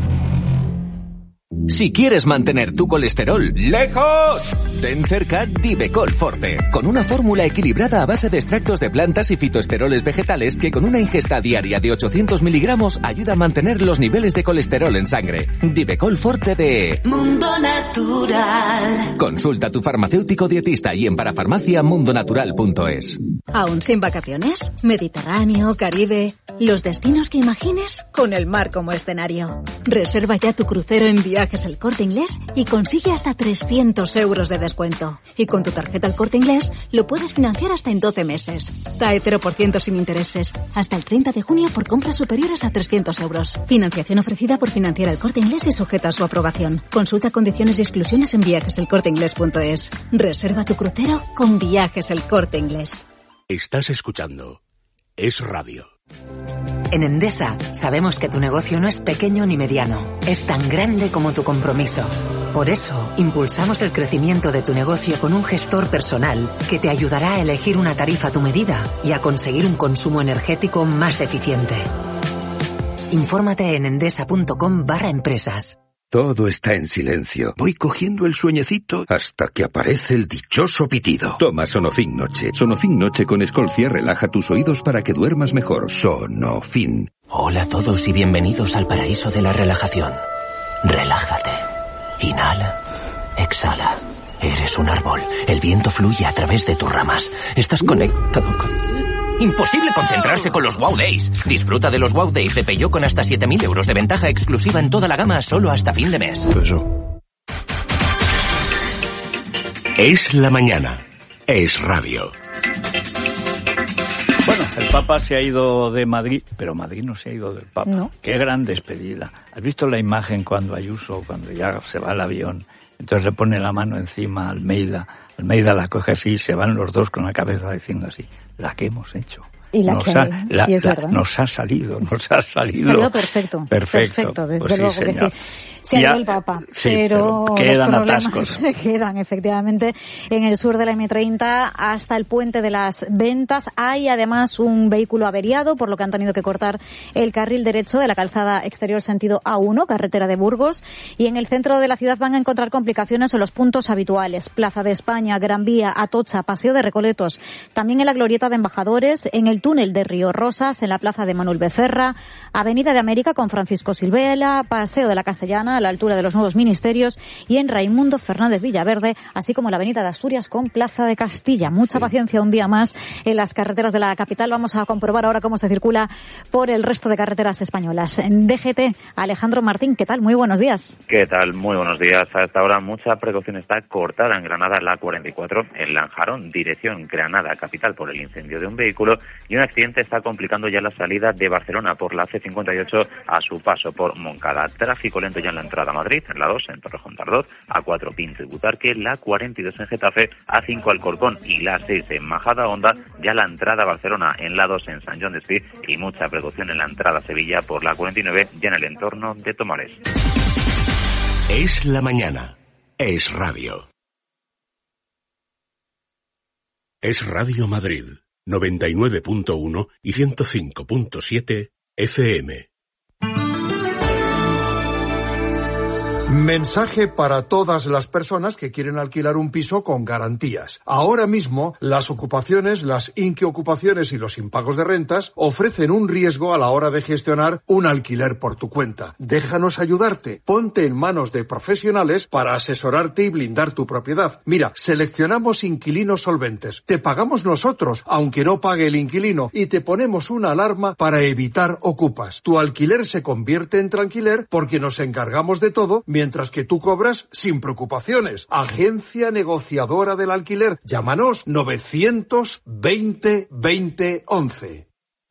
Si quieres mantener tu colesterol lejos, ten cerca Divecol Forte, con una fórmula equilibrada a base de extractos de plantas y fitoesteroles vegetales que con una ingesta diaria de ochocientos miligramos ayuda a mantener los niveles de colesterol en sangre. Divecol Forte de Mundo Natural. Consulta a tu farmacéutico dietista y en parafarmacia mundo natural punto es. ¿Aún sin vacaciones? Mediterráneo, Caribe... Los destinos que imagines con el mar como escenario. Reserva ya tu crucero en Viajes El Corte Inglés y consigue hasta trescientos euros de descuento. Y con tu tarjeta El Corte Inglés lo puedes financiar hasta en doce meses. T A E cero por ciento sin intereses. Hasta el treinta de junio por compras superiores a trescientos euros. Financiación ofrecida por Financiera El Corte Inglés y sujeta a su aprobación. Consulta condiciones y exclusiones en viajes el corte inglés punto es. Reserva tu crucero con Viajes El Corte Inglés. Estás escuchando Es Radio. En Endesa sabemos que tu negocio no es pequeño ni mediano, es tan grande como tu compromiso. Por eso, impulsamos el crecimiento de tu negocio con un gestor personal que te ayudará a elegir una tarifa a tu medida y a conseguir un consumo energético más eficiente. Infórmate en endesa punto com barra empresas. Todo está en silencio. Voy cogiendo el sueñecito hasta que aparece el dichoso pitido. Toma Sonofin Noche. Sonofin Noche con Escolcia relaja tus oídos para que duermas mejor. Sonofin. Hola a todos y bienvenidos al paraíso de la relajación. Relájate. Inhala. Exhala. Eres un árbol. El viento fluye a través de tus ramas. Estás conectado con... Imposible concentrarse con los Wow Days. Disfruta de los Wow Days de Peugeot con hasta siete mil euros de ventaja exclusiva en toda la gama solo hasta fin de mes. Es la mañana. Es Radio. Bueno, el Papa se ha ido de Madrid, pero Madrid no se ha ido del Papa. No. Qué gran despedida. ¿Has visto la imagen cuando Ayuso, cuando ya se va al avión, entonces le pone la mano encima a Almeida, Almeida la coge así y se van los dos con la cabeza diciendo así, la que hemos hecho. Y la nos, que ha, hay, la, y es la, verdad. nos ha salido, nos ha salido. Salido perfecto. Perfecto, perfecto desde pues luego sí, que sí. Se ha ido el Papa, sí, pero, pero quedan los problemas atascos. se quedan efectivamente en el sur de la eme treinta hasta el puente de las Ventas. Hay además un vehículo averiado, por lo que han tenido que cortar el carril derecho de la calzada exterior sentido A uno, carretera de Burgos. Y en el centro de la ciudad van a encontrar complicaciones en los puntos habituales. Plaza de España, Gran Vía, Atocha, Paseo de Recoletos. También en la glorieta de Embajadores, en el túnel de Río Rosas, en la plaza de Manuel Becerra, Avenida de América con Francisco Silvela, Paseo de la Castellana a la altura de los Nuevos Ministerios y en Raimundo Fernández Villaverde, así como la Avenida de Asturias con Plaza de Castilla. Mucha sí. paciencia un día más en las carreteras de la capital. Vamos a comprobar ahora cómo se circula por el resto de carreteras españolas. En D G T, Alejandro Martín, ¿qué tal? Muy buenos días. ¿Qué tal? Muy buenos días. A esta hora mucha precaución está cortada en Granada la cuarenta y cuatro, en Lanjarón, dirección Granada capital por el incendio de un vehículo, y un accidente está complicando ya la salida de Barcelona por la C cincuenta y ocho a su paso por Moncada. Tráfico lento ya en la entrada a Madrid, en la dos en Torrejón Tardós, A cuatro Pinto y Butarque, la cuarenta y dos en Getafe, A cinco Alcorcón y la seis en Majada Honda, ya la entrada a Barcelona, en la dos en San Joan Despí, y mucha precaución en la entrada a Sevilla por la cuarenta y nueve ya en el entorno de Tomares. Es la mañana. Es Radio. Es Radio Madrid, noventa y nueve punto uno y ciento cinco punto siete F M. Mensaje para todas las personas que quieren alquilar un piso con garantías. Ahora mismo, las ocupaciones, las inquiocupaciones y los impagos de rentas ofrecen un riesgo a la hora de gestionar un alquiler por tu cuenta. Déjanos ayudarte. Ponte en manos de profesionales para asesorarte y blindar tu propiedad. Mira, seleccionamos inquilinos solventes. Te pagamos nosotros, aunque no pague el inquilino, y te ponemos una alarma para evitar ocupas. Tu alquiler se convierte en tranquiler porque nos encargamos de todo, mientras que tú cobras sin preocupaciones. Agencia Negociadora del Alquiler. Llámanos novecientos veinte veinte once.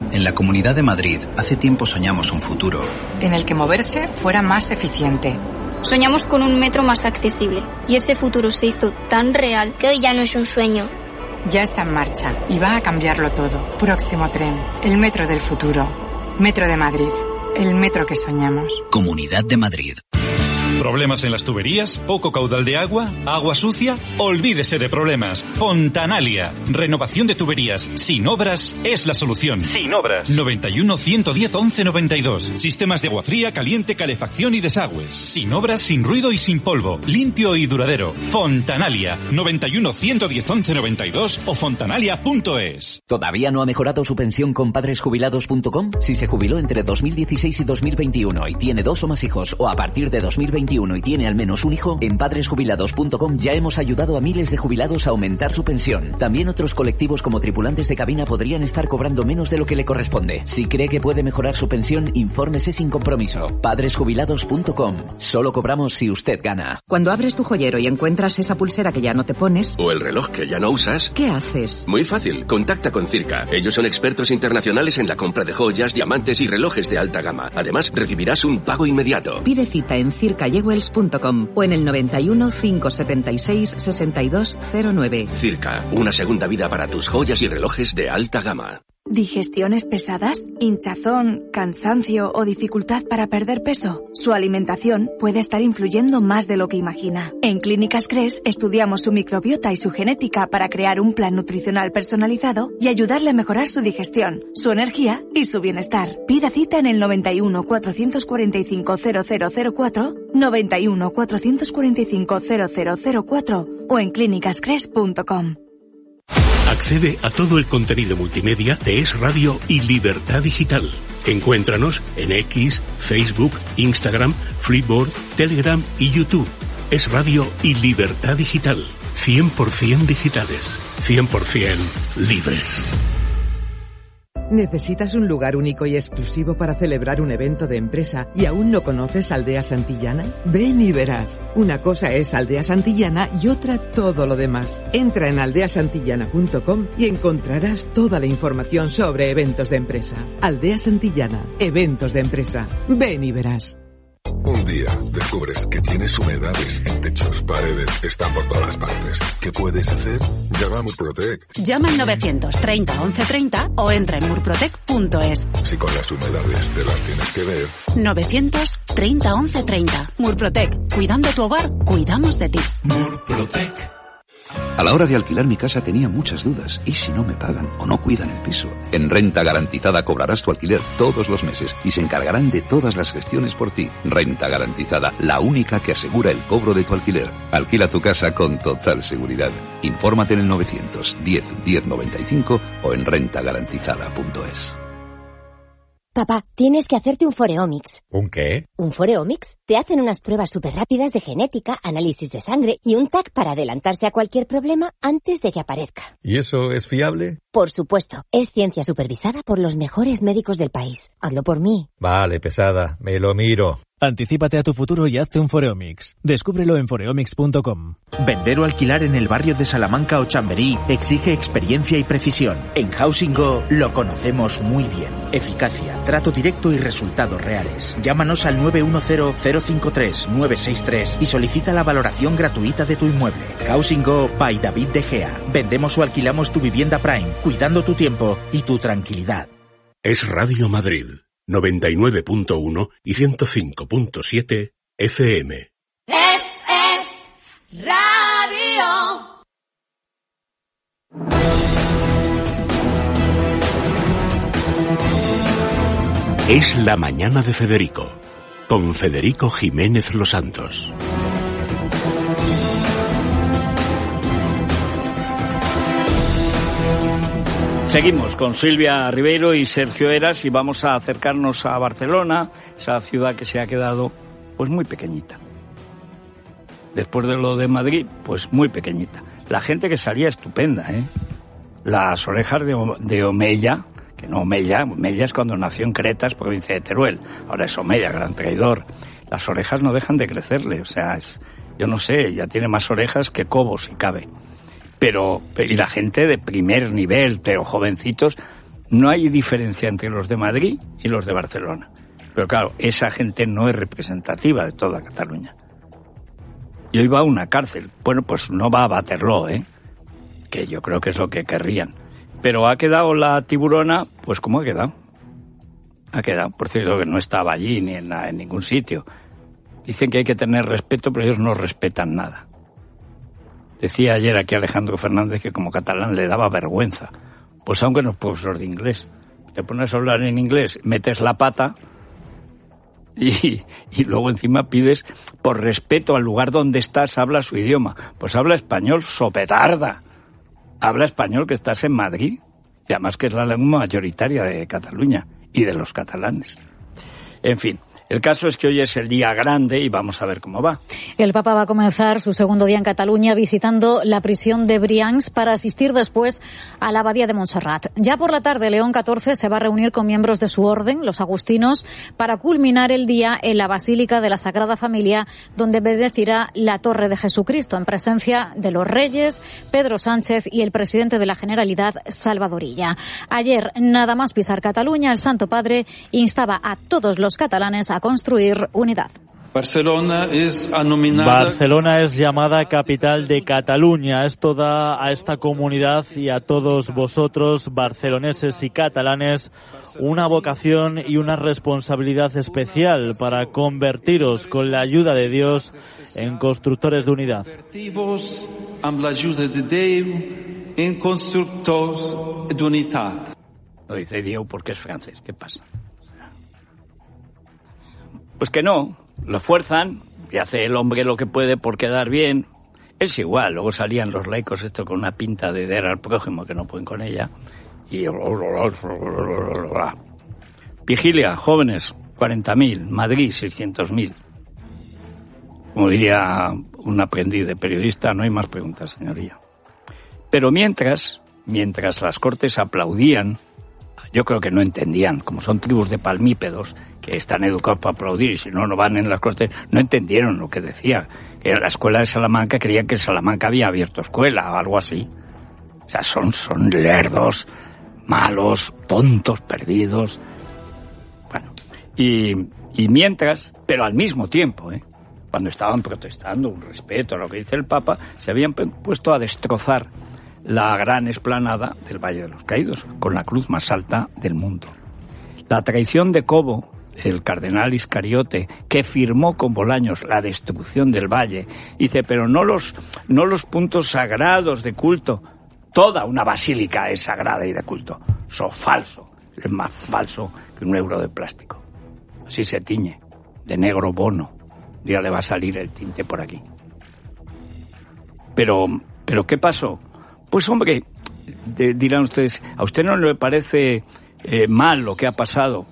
En la Comunidad de Madrid, hace tiempo soñamos un futuro en el que moverse fuera más eficiente. Soñamos con un metro más accesible y ese futuro se hizo tan real que hoy ya no es un sueño. Ya está en marcha y va a cambiarlo todo. Próximo tren, el metro del futuro. Metro de Madrid, el metro que soñamos. Comunidad de Madrid. ¿Problemas en las tuberías? ¿Poco caudal de agua? ¿Agua sucia? Olvídese de problemas. Fontanalia. Renovación de tuberías sin obras es la solución. Sin obras. noventa y uno, ciento diez, once noventa y dos. Sistemas de agua fría, caliente, calefacción y desagües. Sin obras, sin ruido y sin polvo. Limpio y duradero. Fontanalia. noventa y uno, ciento diez, once noventa y dos o fontanalia punto es. ¿Todavía no ha mejorado su pensión con padres jubilados punto com? Si se jubiló entre dos mil dieciséis y dos mil veintiuno y tiene dos o más hijos, o a partir de dos mil veintiuno y tiene al menos un hijo, en padres jubilados punto com ya hemos ayudado a miles de jubilados a aumentar su pensión. También otros colectivos como tripulantes de cabina podrían estar cobrando menos de lo que le corresponde. Si cree que puede mejorar su pensión, infórmese sin compromiso. padres jubilados punto com. Solo cobramos si usted gana. Cuando abres tu joyero y encuentras esa pulsera que ya no te pones, o el reloj que ya no usas, ¿qué haces? Muy fácil, contacta con Circa. Ellos son expertos internacionales en la compra de joyas, diamantes y relojes de alta gama. Además, recibirás un pago inmediato. Pide cita en circa jewels punto com o en el noventa y uno, cinco setenta y seis, sesenta y dos cero nueve. Circa, una segunda vida para tus joyas y relojes de alta gama. ¿Digestiones pesadas? ¿Hinchazón, cansancio o dificultad para perder peso? Su alimentación puede estar influyendo más de lo que imagina. En Clínicas Cres estudiamos su microbiota y su genética para crear un plan nutricional personalizado y ayudarle a mejorar su digestión, su energía y su bienestar. Pida cita en el noventa y uno, cuatrocientos cuarenta y cinco, cero cero cero cuatro, noventa y uno, cuatrocientos cuarenta y cinco, cero cero cero cuatro o en clínicas cres punto com. Accede a todo el contenido multimedia de Es Radio y Libertad Digital. Encuéntranos en X, Facebook, Instagram, Freeboard, Telegram y YouTube. Es Radio y Libertad Digital. cien por ciento digitales. cien por ciento libres. ¿Necesitas un lugar único y exclusivo para celebrar un evento de empresa y aún no conoces Aldea Santillana? Ven y verás. Una cosa es Aldea Santillana y otra todo lo demás. Entra en aldea santillana punto com y encontrarás toda la información sobre eventos de empresa. Aldea Santillana, eventos de empresa. Ven y verás. Un día descubres que tienes humedades en techos, paredes, están por todas partes. ¿Qué puedes hacer? Llama a Murprotec. Llama al novecientos treinta, once treinta o entra en murprotec punto es. Si con las humedades te las tienes que ver. novecientos treinta, once treinta. Murprotec. Cuidando tu hogar, cuidamos de ti. Murprotec. A la hora de alquilar mi casa tenía muchas dudas. ¿Y si no me pagan o no cuidan el piso? En Renta Garantizada cobrarás tu alquiler todos los meses y se encargarán de todas las gestiones por ti. Renta Garantizada, la única que asegura el cobro de tu alquiler. Alquila tu casa con total seguridad. Infórmate en el novecientos diez, diez noventa y cinco o en renta garantizada punto es. Papá, tienes que hacerte un Foreomics. ¿Un qué? ¿Un Foreomics? Te hacen unas pruebas súper rápidas de genética, análisis de sangre y un T A C para adelantarse a cualquier problema antes de que aparezca. ¿Y eso es fiable? Por supuesto. Es ciencia supervisada por los mejores médicos del país. Hazlo por mí. Vale, pesada. Me lo miro. Anticípate a tu futuro y hazte un Foreomics. Descúbrelo en foreomics punto com. Vender o alquilar en el barrio de Salamanca o Chamberí exige experiencia y precisión. En Housing Go lo conocemos muy bien. Eficacia, trato directo y resultados reales. Llámanos al nueve uno cero, cero cinco tres, nueve seis tres y solicita la valoración gratuita de tu inmueble. Housing Go by David De Gea. Vendemos o alquilamos tu vivienda Prime, cuidando tu tiempo y tu tranquilidad. Es Radio Madrid. noventa y nueve punto uno y ciento cinco punto siete F M. Es, es Radio. Es la mañana de Federico, con Federico Jiménez Los Santos. Seguimos con Silvia Ribeiro y Sergio Eras y vamos a acercarnos a Barcelona, esa ciudad que se ha quedado pues muy pequeñita. Después de lo de Madrid, pues muy pequeñita. La gente que salía estupenda, ¿eh? Las orejas de, de Omeya, que no Omeya, Omeya es cuando nació en Cretas, provincia de Teruel, ahora es Omeya, gran traidor. Las orejas no dejan de crecerle, o sea, es, yo no sé, ya tiene más orejas que Cobos si cabe. Pero, y la gente de primer nivel, pero jovencitos, no hay diferencia entre los de Madrid y los de Barcelona. Pero claro, esa gente no es representativa de toda Cataluña. Y hoy va a una cárcel. Bueno, pues no va a Waterloo, ¿eh? Que yo creo que es lo que querrían. Pero ha quedado la tiburona, pues como ha quedado. Ha quedado. Por cierto, que no estaba allí ni en, en ningún sitio. Dicen que hay que tener respeto, pero ellos no respetan nada. Decía ayer aquí Alejandro Fernández que como catalán le daba vergüenza. Pues aunque no es profesor de inglés. Te pones a hablar en inglés, metes la pata y, y luego encima pides, por respeto al lugar donde estás, habla su idioma. Pues habla español, sopetarda. Habla español, que estás en Madrid. Y además que es la lengua mayoritaria de Cataluña y de los catalanes. En fin. El caso es que hoy es el día grande y vamos a ver cómo va. El Papa va a comenzar su segundo día en Cataluña visitando la prisión de Brians para asistir después a la abadía de Montserrat. Ya por la tarde, León catorce se va a reunir con miembros de su orden, los agustinos, para culminar el día en la Basílica de la Sagrada Familia, donde bendecirá la Torre de Jesucristo, en presencia de los reyes, Pedro Sánchez y el presidente de la Generalidad, Salvador Illa. Ayer, nada más pisar Cataluña, el Santo Padre instaba a todos los catalanes a construir unidad. Barcelona es, anominada... Barcelona es llamada capital de Cataluña. Esto da a esta comunidad y a todos vosotros, barceloneses y catalanes, una vocación y una responsabilidad especial para convertiros, con la ayuda de Dios, en constructores de unidad. Amb l'ajuda de Déu, en constructors d'unitat. Lo dice Dios porque es francés. ¿Qué pasa? Pues que no, lo fuerzan y hace el hombre lo que puede por quedar bien. Es igual, luego salían los laicos esto con una pinta de dar al prójimo que no pueden con ella. Y... Vigilia, jóvenes, cuarenta mil, Madrid, seiscientos mil. Como diría un aprendiz de periodista, no hay más preguntas, señoría. Pero mientras, mientras las Cortes aplaudían, yo creo que no entendían, como son tribus de palmípedos que están educados para aplaudir y si no, no van en las Cortes, no entendieron lo que decía. En la escuela de Salamanca creían que Salamanca había abierto escuela o algo así. O sea, son, son lerdos, malos, tontos, perdidos. Bueno, y, y mientras, pero al mismo tiempo, ¿eh? Cuando estaban protestando, un respeto a lo que dice el Papa, se habían puesto a destrozar la gran explanada del Valle de los Caídos, con la cruz más alta del mundo. La traición de Cobo, el cardenal Iscariote, que firmó con Bolaños la destrucción del valle, dice, pero no los, no los puntos sagrados de culto. Toda una basílica es sagrada y de culto. Eso es falso. Es más falso que un euro de plástico. Así se tiñe, de negro bono. Ya le va a salir el tinte por aquí. Pero, pero ¿qué pasó? Pues hombre, de, dirán ustedes, ¿a usted no le parece eh, mal lo que ha pasado?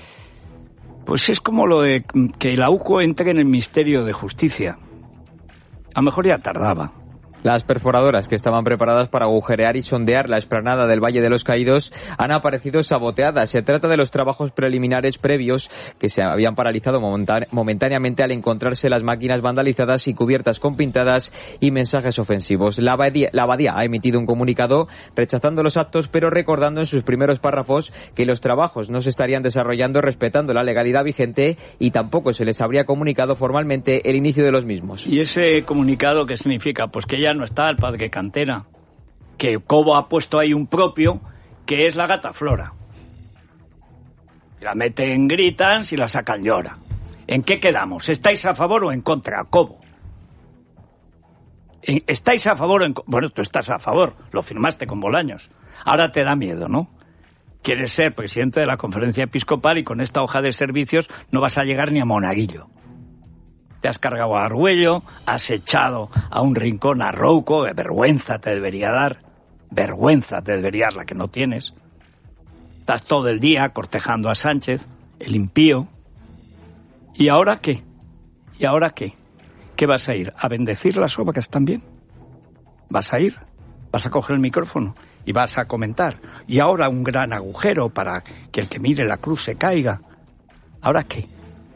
Pues es como lo de que la U C O entre en el Ministerio de Justicia. A lo mejor ya tardaba. Las perforadoras que estaban preparadas para agujerear y sondear la explanada del Valle de los Caídos han aparecido saboteadas. Se trata de los trabajos preliminares previos que se habían paralizado momentáneamente al encontrarse las máquinas vandalizadas y cubiertas con pintadas y mensajes ofensivos. La abadía, la abadía ha emitido un comunicado rechazando los actos, pero recordando en sus primeros párrafos que los trabajos no se estarían desarrollando respetando la legalidad vigente y tampoco se les habría comunicado formalmente el inicio de los mismos. ¿Y ese comunicado qué significa? Pues que ya no está el padre Cantera, que Cobo ha puesto ahí un propio que es la gata Flora. La meten, gritan, si la sacan llora. ¿En qué quedamos? ¿Estáis a favor o en contra, Cobo? ¿Estáis a favor o en contra? Bueno, tú estás a favor, lo firmaste con Bolaños. Ahora te da miedo, ¿no? Quieres ser presidente de la Conferencia Episcopal y con esta hoja de servicios no vas a llegar ni a Monaguillo. Te has cargado a Argüello, has echado a un rincón a Rouco, vergüenza te debería dar, vergüenza te debería dar la que no tienes. Estás todo el día cortejando a Sánchez, el impío. ¿Y ahora qué? ¿Y ahora qué? ¿Qué vas a ir? ¿A bendecir las obras también? ¿Vas a ir? ¿Vas a coger el micrófono y vas a comentar? Y ahora un gran agujero para que el que mire la cruz se caiga. ¿Ahora qué?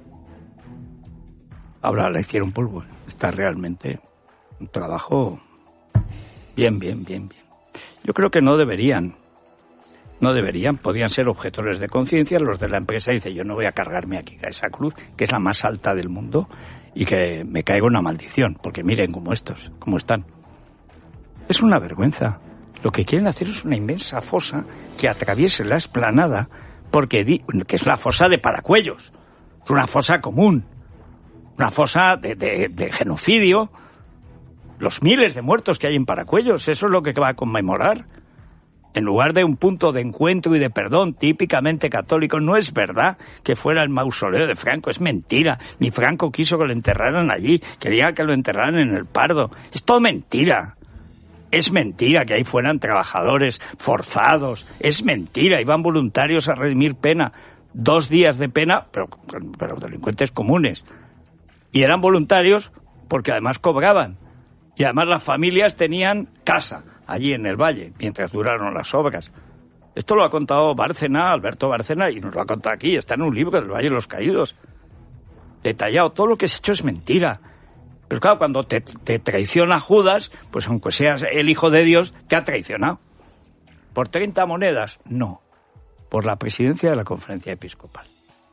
Ahora le hicieron polvo. Está realmente un trabajo bien, bien, bien, bien. Yo creo que no deberían, No deberían, podían ser objetores de conciencia. Los de la empresa dicen, yo no voy a cargarme aquí a esa cruz, que es la más alta del mundo, y que me caiga una maldición, porque miren cómo estos, cómo están. Es una vergüenza. Lo que quieren hacer es una inmensa fosa que atraviese la explanada, porque di, que es la fosa de Paracuellos. Es una fosa común, una fosa de, de, de genocidio. Los miles de muertos que hay en Paracuellos, eso es lo que va a conmemorar. En lugar de un punto de encuentro y de perdón típicamente católico, no es verdad que fuera el mausoleo de Franco, es mentira. Ni Franco quiso que lo enterraran allí, quería que lo enterraran en el Pardo. Es todo mentira. Es mentira que ahí fueran trabajadores forzados. Es mentira, iban voluntarios a redimir pena. Dos días de pena, pero, pero delincuentes comunes. Y eran voluntarios porque además cobraban. Y además las familias tenían casa allí en el valle, mientras duraron las obras. Esto lo ha contado Bárcena, Alberto Bárcena, y nos lo ha contado aquí, está en un libro del Valle de los Caídos. Detallado, todo lo que se ha hecho es mentira. Pero claro, cuando te, te traiciona Judas, pues aunque seas el hijo de Dios, te ha traicionado. ¿Por treinta monedas? No. Por la presidencia de la Conferencia Episcopal.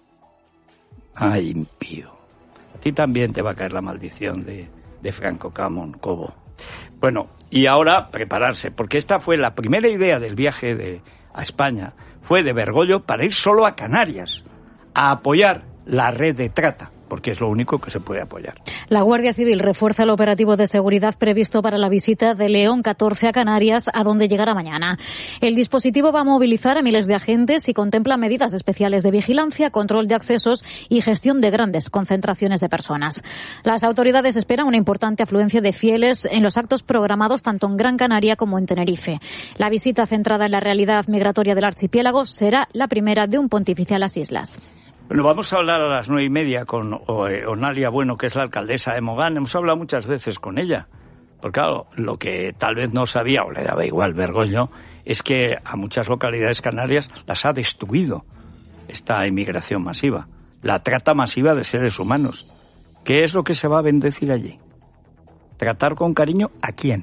Ay, impío. A ti también te va a caer la maldición de, de Franco Camón Cobo. Bueno, y ahora prepararse, porque esta fue la primera idea del viaje de, a España, fue de Bergoglio para ir solo a Canarias, a apoyar la red de trata, porque es lo único que se puede apoyar. La Guardia Civil refuerza el operativo de seguridad previsto para la visita de León catorce a Canarias, a donde llegará mañana. El dispositivo va a movilizar a miles de agentes y contempla medidas especiales de vigilancia, control de accesos y gestión de grandes concentraciones de personas. Las autoridades esperan una importante afluencia de fieles en los actos programados tanto en Gran Canaria como en Tenerife. La visita centrada en la realidad migratoria del archipiélago será la primera de un pontificio a las islas. Bueno, vamos a hablar a las nueve y media con Onalia Bueno, que es la alcaldesa de Mogán. Hemos hablado muchas veces con ella. Porque claro, lo que tal vez no sabía, o le daba igual Bergoglio, es que a muchas localidades canarias las ha destruido esta inmigración masiva. La trata masiva de seres humanos. ¿Qué es lo que se va a bendecir allí? ¿Tratar con cariño a quién?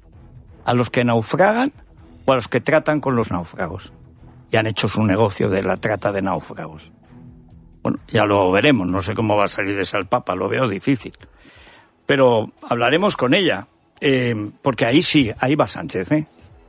¿A los que naufragan o a los que tratan con los náufragos? Y han hecho su negocio de la trata de náufragos. Bueno, ya lo veremos, no sé cómo va a salir de esa el Papa, lo veo difícil. Pero hablaremos con ella, eh, porque ahí sí, ahí va Sánchez, ¿eh?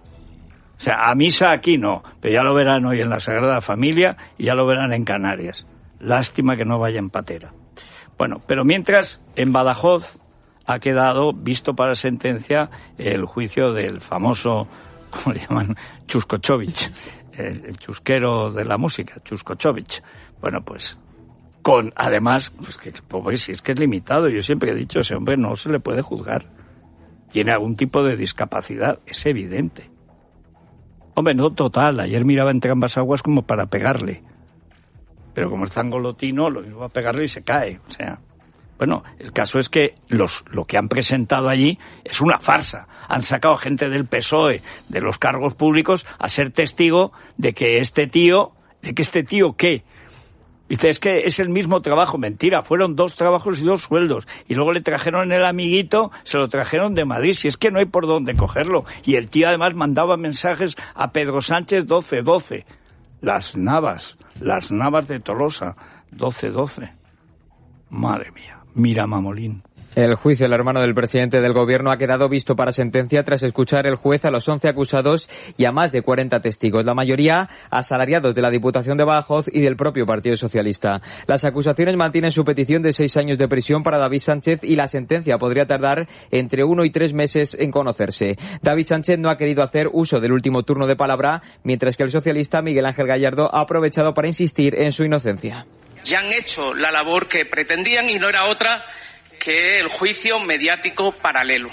O sea, a misa aquí no, pero ya lo verán hoy en la Sagrada Familia y ya lo verán en Canarias. Lástima que no vaya en patera. Bueno, pero mientras, en Badajoz ha quedado visto para sentencia el juicio del famoso, ¿cómo le llaman? Chuscochovich, el, el chusquero de la música, Chuscochovich. Bueno, pues... Con, además, pues que, pobre, si es que es limitado, yo siempre he dicho, ese hombre no se le puede juzgar. Tiene algún tipo de discapacidad, es evidente. Hombre, no total, ayer miraba entre ambas aguas como para pegarle. Pero como es zangolotino, lo mismo va a pegarle y se cae, o sea... Bueno, el caso es que los, lo que han presentado allí es una farsa. Han sacado gente del P S O E, de los cargos públicos, a ser testigo de que este tío, de que este tío, ¿qué? Dice, es que es el mismo trabajo. Mentira, fueron dos trabajos y dos sueldos. Y luego le trajeron el amiguito, se lo trajeron de Madrid. Si es que no hay por dónde cogerlo. Y el tío además mandaba mensajes a Pedro Sánchez doce doce. Las Navas, las Navas de Tolosa, doce doce. Madre mía, mira Mamolín. El juicio del hermano del presidente del gobierno ha quedado visto para sentencia tras escuchar el juez a los once acusados y a más de cuarenta testigos, la mayoría asalariados de la Diputación de Badajoz y del propio Partido Socialista. Las acusaciones mantienen su petición de seis años de prisión para David Sánchez y la sentencia podría tardar entre uno y tres meses en conocerse. David Sánchez no ha querido hacer uso del último turno de palabra, mientras que el socialista Miguel Ángel Gallardo ha aprovechado para insistir en su inocencia. Ya han hecho la labor que pretendían y no era otra que el juicio mediático paralelo.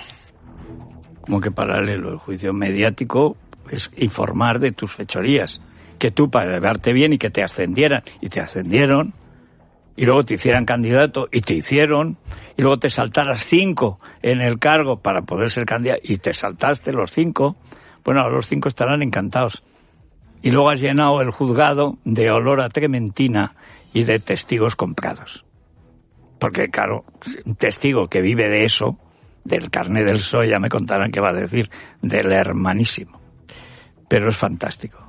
¿Cómo que paralelo? El juicio mediático es informar de tus fechorías. Que tú, para llevarte bien y que te ascendieran, y te ascendieron, y luego te hicieran candidato, y te hicieron, y luego te saltaras cinco en el cargo para poder ser candidato, y te saltaste los cinco, bueno, ahora los cinco estarán encantados. Y luego has llenado el juzgado de olor a trementina y de testigos comprados. Porque, claro, un testigo que vive de eso, del carné del P S O E, ya me contarán qué va a decir, del hermanísimo. Pero es fantástico.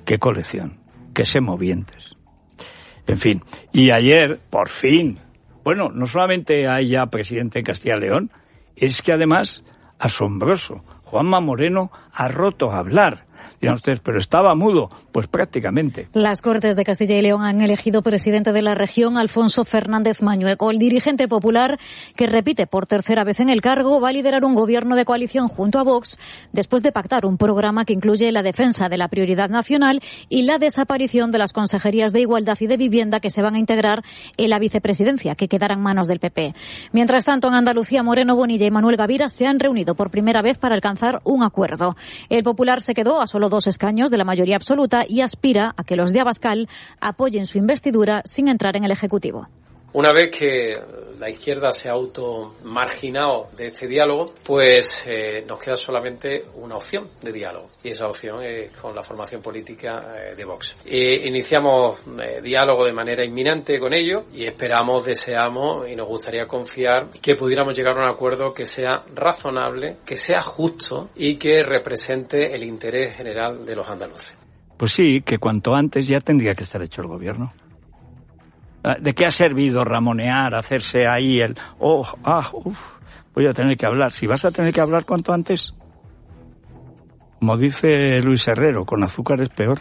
qué colección, qué semovientes. En fin, y ayer, por fin, bueno, no solamente hay ya presidente de Castilla y León, es que además, asombroso, Juanma Moreno ha roto a hablar. Dirán ustedes, pero estaba mudo. Pues prácticamente. Las Cortes de Castilla y León han elegido presidente de la región Alfonso Fernández Mañueco. El dirigente popular, que repite por tercera vez en el cargo, va a liderar un gobierno de coalición junto a Vox después de pactar un programa que incluye la defensa de la prioridad nacional y la desaparición de las consejerías de Igualdad y de Vivienda que se van a integrar en la vicepresidencia, que quedará en manos del P P. Mientras tanto, en Andalucía, Moreno Bonilla y Manuel Gavira se han reunido por primera vez para alcanzar un acuerdo. El popular se quedó a solo dos escaños de la mayoría absoluta y aspira a que los de Abascal apoyen su investidura sin entrar en el Ejecutivo. Una vez que la izquierda se ha automarginado de este diálogo, pues eh, nos queda solamente una opción de diálogo, y esa opción es con la formación política eh, de Vox. E iniciamos eh, diálogo de manera inminente con ellos y esperamos, deseamos y nos gustaría confiar que pudiéramos llegar a un acuerdo que sea razonable, que sea justo y que represente el interés general de los andaluces. Pues sí, que cuanto antes ya tendría que estar hecho el gobierno. ¿De qué ha servido ramonear, hacerse ahí el... Oh, ah, uff, voy a tener que hablar. Si vas a tener que hablar cuanto antes, como dice Luis Herrero, con azúcar es peor.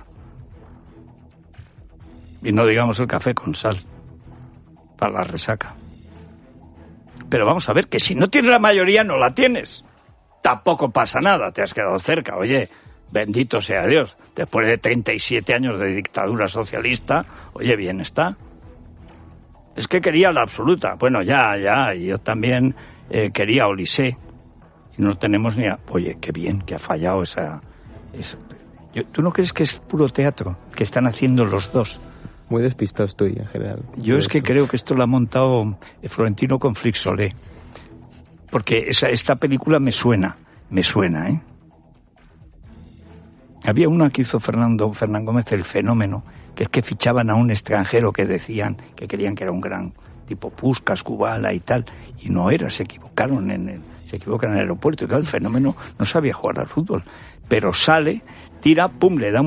Y no digamos el café con sal, para la resaca. Pero vamos a ver, que si no tienes la mayoría, no la tienes. Tampoco pasa nada, te has quedado cerca, oye... Bendito sea Dios. Después de treinta y siete años de dictadura socialista, oye, bien está. Es que quería la absoluta. Bueno, ya, ya, yo también eh, quería Olysée. Y no tenemos ni a... Oye, qué bien que ha fallado esa... esa... Yo, ¿Tú no crees que es puro teatro que están haciendo los dos? Muy despistado estoy, en general. Yo es que esto. creo que esto lo ha montado Florentino con Flixolé. Porque esa, esta película me suena, me suena, ¿eh? Había una que hizo Fernando Fernán Gómez, El Fenómeno, que es que fichaban a un extranjero que decían que querían que era un gran tipo Puskás, Kubala y tal, y no era, se equivocaron en el, se equivocan en el aeropuerto, y claro, El Fenómeno no sabía jugar al fútbol, pero sale, tira, pum, le da un